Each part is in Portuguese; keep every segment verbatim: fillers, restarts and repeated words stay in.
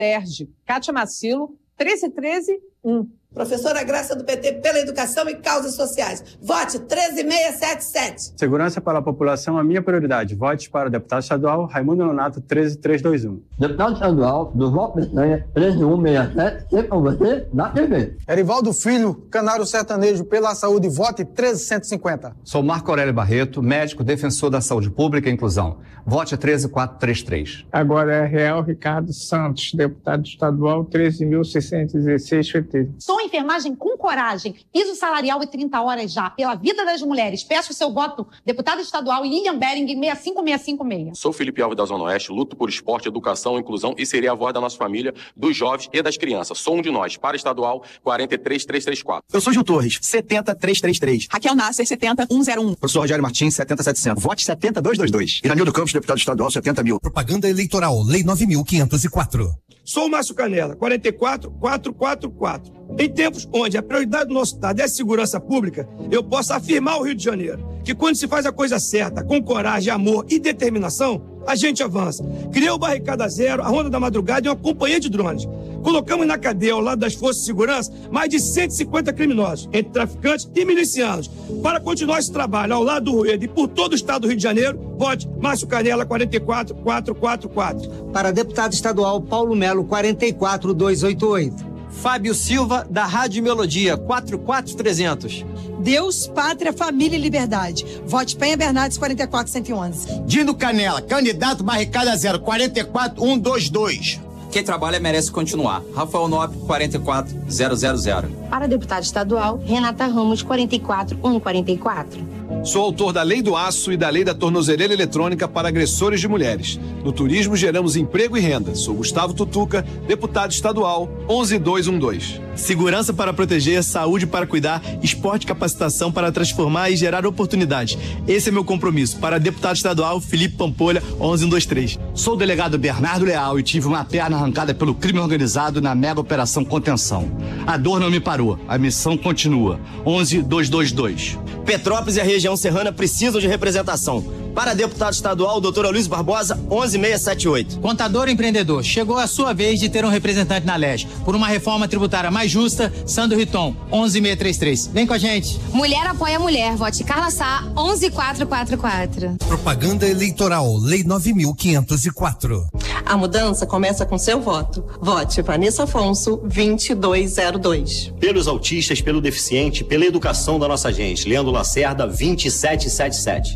Alerj. Cátia Macilo, treze treze um. Professora Graça do P T pela educação e causas sociais. Vote treze mil seiscentos e setenta e sete. Segurança para a população, a minha prioridade. Vote para o deputado estadual Raimundo Nonato, treze mil trezentos e vinte e um. Deputado estadual do Voto Peçanha, treze mil cento e sessenta e sete, sempre com você, na T V. Erivaldo Filho, Canário Sertanejo pela Saúde, vote treze mil cento e cinquenta. Sou Marco Aurélio Barreto, médico defensor da saúde pública e inclusão. Vote treze mil quatrocentos e trinta e três. Agora é Real Ricardo Santos, deputado estadual, treze mil seiscentos e dezesseis, P T. Sou enfermagem com coragem, piso salarial e trinta horas já, pela vida das mulheres. Peço o seu voto, deputado estadual Lilian Bering, seis cinco seis cinco seis. Sou Felipe Alves da Zona Oeste, luto por esporte, educação, inclusão e serei a voz da nossa família, dos jovens e das crianças. Sou um de nós, para estadual quarenta e três mil trezentos e trinta e quatro. Eu sou Gil Torres, setenta mil trezentos e trinta e três. Raquel Nasser, setenta mil cento e um. Professor Rogério Martins, setenta mil setecentos. Vote setenta mil duzentos e vinte e dois. Iranildo Campos, deputado estadual, setenta mil. Propaganda eleitoral, Lei nove mil quinhentos e quatro. Sou o Márcio Canela, quarenta e quatro mil quatrocentos e quarenta e quatro. Em tempos onde a prioridade do nosso Estado é a segurança pública, eu posso afirmar ao Rio de Janeiro que quando se faz a coisa certa, com coragem, amor e determinação, a gente avança. Criei o Barricada Zero, a Ronda da Madrugada e uma companhia de drones. Colocamos na cadeia, ao lado das forças de segurança, mais de cento e cinquenta criminosos, entre traficantes e milicianos. Para continuar esse trabalho ao lado do Rueda e por todo o Estado do Rio de Janeiro, vote Márcio Canela, quarenta e quatro mil quatrocentos e quarenta e quatro. Para deputado estadual Paulo Melo, quarenta e quatro mil duzentos e oitenta e oito. Fábio Silva, da Rádio Melodia, quatro quatro trezentos. Deus, Pátria, Família e Liberdade. Vote Penha Bernardes, quarenta e quatro mil cento e onze. Dino Canela, candidato Barricada Zero, quarenta e quatro mil cento e vinte e dois. Quem trabalha merece continuar. Rafael Nobre, quarenta e quatro mil zero. Para deputado estadual, Renata Ramos, quarenta e quatro mil cento e quarenta e quatro. Sou autor da Lei do Aço e da Lei da Tornozeleira Eletrônica para agressores de mulheres. No turismo, geramos emprego e renda. Sou Gustavo Tutuca, deputado estadual, onze mil duzentos e doze. Segurança para proteger, saúde para cuidar, esporte e capacitação para transformar e gerar oportunidades. Esse é meu compromisso. Para deputado estadual, Felipe Pampolha, onze mil duzentos e vinte e três. Sou o delegado Bernardo Leal e tive uma perna arrancada pelo crime organizado na mega operação Contenção. A dor não me parou, a missão continua. onze mil duzentos e vinte e dois. Petrópolis e a região serrana precisam de representação. Para deputado estadual, doutor Luiz Barbosa, onze mil seiscentos e setenta e oito. Contador empreendedor, chegou a sua vez de ter um representante na L E G. Por uma reforma tributária mais justa, Sandro Riton, onze mil seiscentos e trinta e três. Vem com a gente. Mulher apoia mulher, vote Carla Sá, onze mil quatrocentos e quarenta e quatro. Propaganda eleitoral, Lei nove mil quinhentos e quatro. A mudança começa com seu voto. Vote Vanessa Afonso, vinte e dois zero dois. Pelos autistas, pelo deficiente, pela educação da nossa gente. Leandro Lacerda, vinte e sete setenta e sete.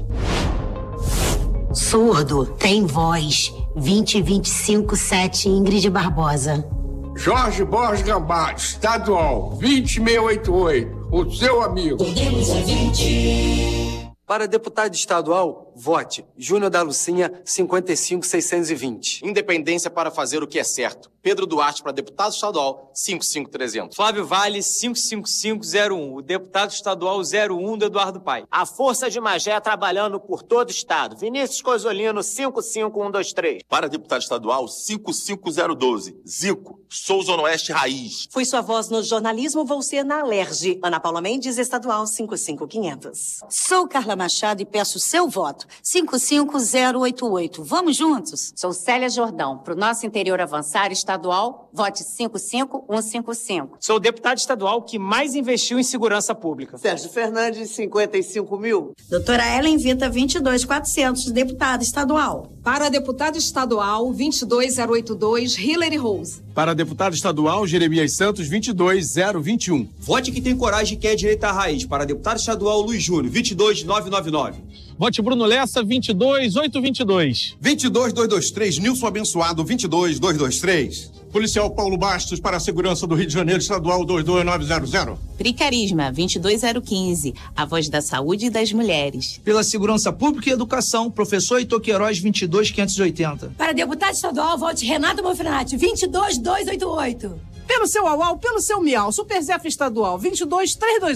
Surdo, tem voz. vinte e vinte e cinco sete, Ingrid Barbosa. Jorge Borges Gambado, estadual, vinte mil oitenta e oito. O seu amigo. Podemos é vinte. Para deputado estadual, vote Júnior da Lucinha, cinquenta e cinco mil seiscentos e vinte. Independência para fazer o que é certo. Pedro Duarte para deputado estadual, cinco cinco trezentos. Flávio Vale, cinco cinco cinco zero um. O deputado estadual zero um do Eduardo Paes. A Força de Magé trabalhando por todo o estado. Vinícius Coisolino, cinco cinco um dois três. Para deputado estadual, cinco cinco zero doze. Zico, sou Zona Oeste Raiz. Fui sua voz no jornalismo, vou ser na Alerj. Ana Paula Mendes, estadual, cinco cinco quinhentos. Sou Carla Machado e peço seu voto. cinco cinco zero oito oito. Vamos juntos? Sou Célia Jordão. Para o nosso interior avançar estadual, vote cinco cinco um cinco cinco. Sou o deputado estadual que mais investiu em segurança pública. Sérgio Fernandes, cinquenta e cinco mil. Doutora Ellen Vita, vinte e dois mil e quatrocentos, deputada estadual. Para deputado estadual, vinte e dois mil oitenta e dois, Hillary Rose. Para deputado estadual, Jeremias Santos, vinte e dois mil vinte e um. Vote que tem coragem e quer direita à raiz. Para deputado estadual, Luiz Júnior, vinte e dois mil novecentos e noventa e nove. Vote Bruno Lessa, vinte e dois mil oitocentos e vinte e dois. vinte e dois mil duzentos e vinte e três, Nilson Abençoado, vinte e dois mil duzentos e vinte e três. Policial Paulo Bastos para a segurança do Rio de Janeiro, estadual dois dois nove zero zero. Pricarisma, vinte e dois mil quinze, a voz da saúde e das mulheres. Pela segurança pública e educação, professor Heitor Queiroz, vinte e dois mil quinhentos e oitenta. Para deputado estadual, vote Renato Monfrenati, vinte e dois mil duzentos e oitenta e oito. Pelo seu Auau, pelo seu Miau, Super Zef estadual, vinte e dois mil trezentos e vinte e um.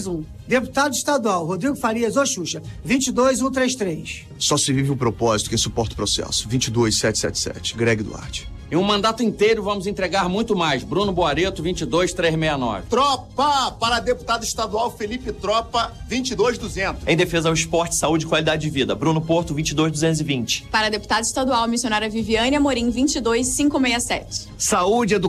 Deputado estadual Rodrigo Farias Oxuxa, vinte e dois mil cento e trinta e três. Só se vive o propósito quem suporta o processo. vinte e dois mil setecentos e setenta e sete, Greg Duarte. Em um mandato inteiro vamos entregar muito mais. Bruno Boareto, vinte e dois mil trezentos e sessenta e nove. Tropa! Para deputado estadual Felipe Tropa, vinte e dois mil e duzentos. Em defesa ao esporte, saúde e qualidade de vida, Bruno Porto, vinte e dois mil duzentos e vinte. Para deputado estadual missionária Viviane Amorim, vinte e dois mil quinhentos e sessenta e sete. Saúde, educação.